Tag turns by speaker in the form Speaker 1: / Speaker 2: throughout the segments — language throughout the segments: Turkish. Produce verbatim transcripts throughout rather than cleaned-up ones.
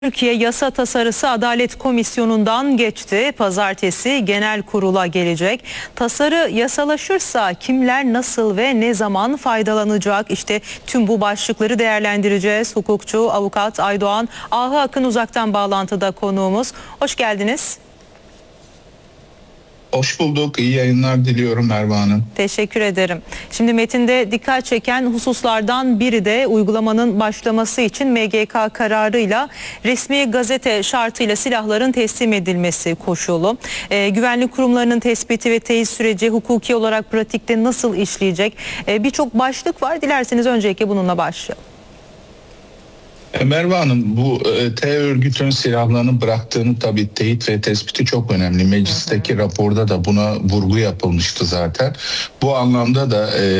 Speaker 1: Türkiye yasa tasarısı Adalet Komisyonu'ndan geçti. Pazartesi genel kurula gelecek. Tasarı yasalaşırsa kimler nasıl ve ne zaman faydalanacak? İşte tüm bu başlıkları değerlendireceğiz. Hukukçu avukat Aydoğan Ahı Akın uzaktan bağlantıda konuğumuz. Hoş geldiniz.
Speaker 2: Hoş bulduk. İyi yayınlar diliyorum Merve Hanım.
Speaker 1: Teşekkür ederim. Şimdi metinde dikkat çeken hususlardan biri de uygulamanın başlaması için M G K kararıyla resmi gazete şartıyla silahların teslim edilmesi koşulu. Ee, güvenlik kurumlarının tespiti ve teyit süreci hukuki olarak pratikte nasıl işleyecek? Ee, Birçok başlık var. Dilerseniz öncelikle bununla başlayalım.
Speaker 2: Merve Hanım, bu e, terör örgütünün silahlarını bıraktığını tabii teyit ve tespiti çok önemli. Meclisteki hı hı. raporda da buna vurgu yapılmıştı zaten. Bu anlamda da e,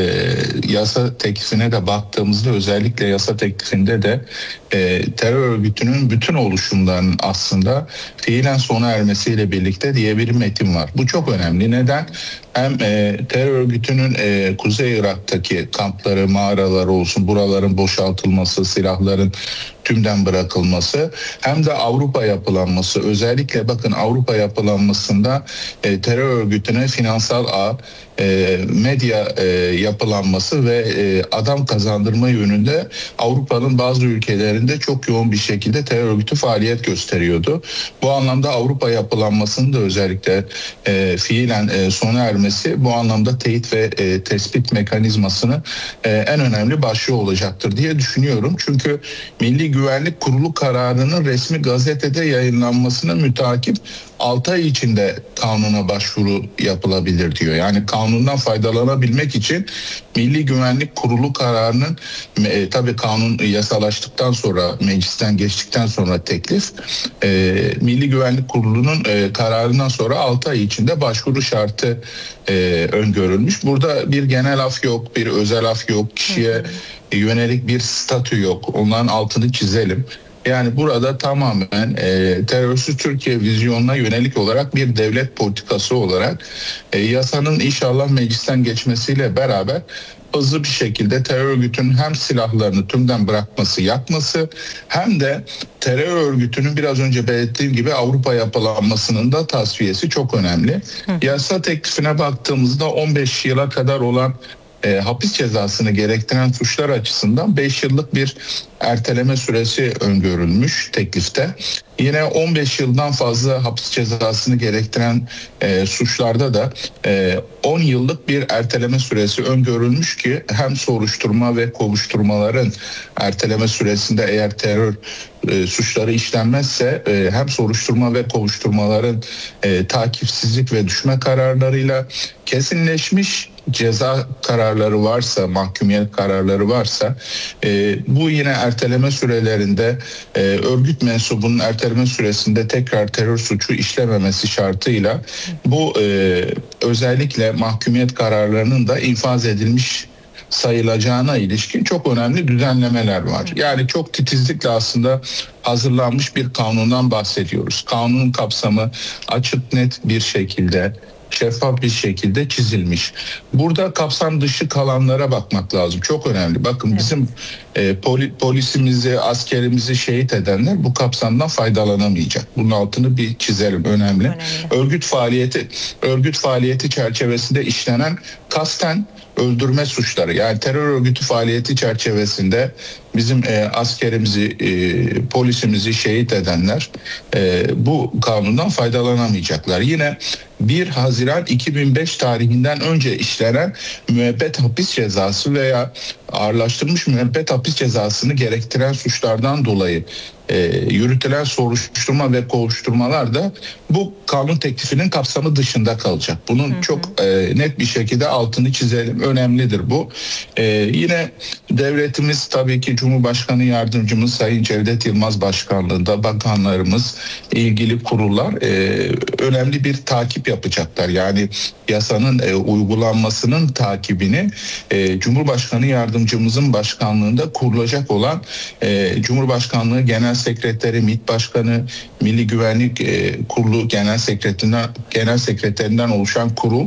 Speaker 2: yasa teklifine de baktığımızda özellikle yasa teklifinde de e, terör örgütünün bütün oluşumlarının aslında fiilen sona ermesiyle birlikte diye bir metin var. Bu çok önemli. Neden? Hem e, terör örgütünün e, Kuzey Irak'taki kampları, mağaraları olsun, buraların boşaltılması, silahların tümden bırakılması, hem de Avrupa yapılanması. Özellikle bakın Avrupa yapılanmasında e, terör örgütüne finansal ağ, e, medya e, yapılanması ve e, adam kazandırma yönünde Avrupa'nın bazı ülkelerinde çok yoğun bir şekilde terör örgütü faaliyet gösteriyordu. Bu anlamda Avrupa yapılanmasının da özellikle e, fiilen e, sona ermesi bu anlamda teyit ve e, tespit mekanizmasını e, en önemli başlığı olacaktır diye düşünüyorum. Çünkü Milli Güvenlik Kurulu kararının resmi gazetede yayınlanmasına mütakip altı ay içinde kanuna başvuru yapılabilir diyor. Yani kanundan faydalanabilmek için Milli Güvenlik Kurulu kararının e, tabii kanun yasalaştıktan sonra, meclisten geçtikten sonra teklif e, Milli Güvenlik Kurulu'nun e, kararından sonra altı ay içinde başvuru şartı e, öngörülmüş. Burada bir genel af yok, bir özel af yok, kişiye yönelik bir statü yok. Onların altını çizelim. Yani burada tamamen e, terörsüz Türkiye vizyonuna yönelik olarak bir devlet politikası olarak e, yasanın inşallah meclisten geçmesiyle beraber hızlı bir şekilde terör örgütünün hem silahlarını tümden bırakması, yakması, hem de terör örgütünün biraz önce belirttiğim gibi Avrupa yapılanmasının da tasfiyesi çok önemli. Hı. Yasa teklifine baktığımızda on beş yıla kadar olan E, hapis cezasını gerektiren suçlar açısından beş yıllık bir erteleme süresi öngörülmüş teklifte. Yine on beş yıldan fazla hapis cezasını gerektiren e, suçlarda da e, on yıllık bir erteleme süresi öngörülmüş ki hem soruşturma ve kovuşturmaların erteleme süresinde eğer terör e, suçları işlenmezse e, hem soruşturma ve kovuşturmaların e, takipsizlik ve düşme kararlarıyla kesinleşmiş ceza kararları varsa, mahkumiyet kararları varsa e, bu yine erteleme sürelerinde e, örgüt mensubunun erteleme süresinde tekrar terör suçu işlememesi şartıyla bu e, özellikle mahkumiyet kararlarının da infaz edilmiş sayılacağına ilişkin çok önemli düzenlemeler var. Yani çok titizlikle aslında hazırlanmış bir kanundan bahsediyoruz. Kanunun kapsamı açık, net bir şekilde, şeffaf bir şekilde çizilmiş. Burada kapsam dışı kalanlara bakmak lazım. Çok önemli. Bakın evet. bizim e, poli, polisimizi, askerimizi şehit edenler bu kapsamdan faydalanamayacak. Bunun altını bir çizelim. Önemli. önemli. Örgüt faaliyeti, örgüt faaliyeti çerçevesinde işlenen kasten öldürme suçları, yani terör örgütü faaliyeti çerçevesinde bizim e, askerimizi, e, polisimizi şehit edenler e, bu kanundan faydalanamayacaklar. Yine bir Haziran iki bin beş tarihinden önce işlenen müebbet hapis cezası veya ağırlaştırılmış müebbet hapis cezasını gerektiren suçlardan dolayı e, yürütülen soruşturma ve kovuşturmalar da bu kanun teklifinin kapsamı dışında kalacak. Bunun hı hı. çok e, net bir şekilde altını çizelim. Önemlidir bu. E, yine devletimiz tabii ki Cumhurbaşkanı Yardımcımız Sayın Cevdet Yılmaz Başkanlığında bakanlarımız, ilgili kurullar e, önemli bir takip yapacaklar. Yani yasanın e, uygulanmasının takibini e, Cumhurbaşkanı Yardımcımızın başkanlığında kurulacak olan e, Cumhurbaşkanlığı Genel Sekreteri, MİT Başkanı, Milli Güvenlik e, Kurulu Genel Sekreterinden, Genel Sekreterinden oluşan kurul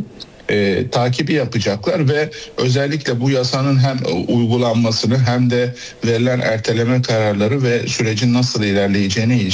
Speaker 2: e, takibi yapacaklar ve özellikle bu yasanın hem uygulanmasını hem de verilen erteleme kararları ve sürecin nasıl ilerleyeceğine